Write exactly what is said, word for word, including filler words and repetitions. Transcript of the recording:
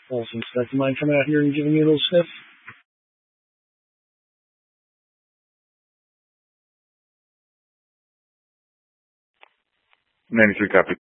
Awesome stuff. You mind coming out here and giving me a little sniff? ninety-three copy.